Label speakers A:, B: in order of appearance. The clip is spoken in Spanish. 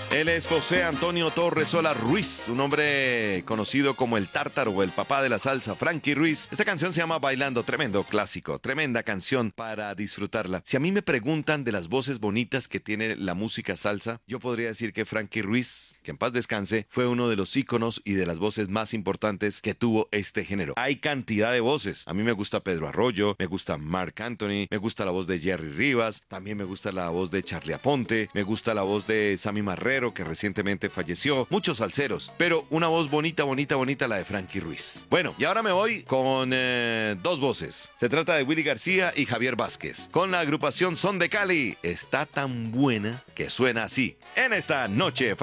A: Él es José Antonio Torresola Ruiz, un hombre conocido como el Tártaro o el papá de la salsa, Frankie Ruiz. Esta canción se llama Bailando, tremendo clásico, tremenda canción para disfrutarla. Si a mí me preguntan de las voces bonitas que tiene la música salsa, yo podría decir que Frankie Ruiz, que en paz descanse, fue uno de los íconos y de las voces más importantes que tuvo este género. Hay cantidad de voces. A mí me gusta Pedro Arroyo, me gusta Marc Anthony, me gusta la voz de Jerry Rivas, también me gusta la voz de Charly Aponte, me gusta la voz de Sammy Marrero, que recientemente falleció, muchos salseros, pero una voz bonita, bonita, bonita, la de Frankie Ruiz. Bueno, y ahora me voy con dos voces. Se trata de Willy García y Javier Vázquez, con la agrupación Son de Cali. Está tan buena que suena así, en esta noche